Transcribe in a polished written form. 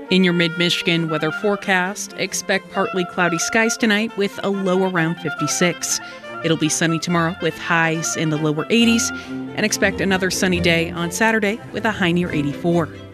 In your mid-Michigan weather forecast, expect partly cloudy skies tonight with a low around 56. It'll be sunny tomorrow with highs in the lower 80s, and expect another sunny day on Saturday with a high near 84.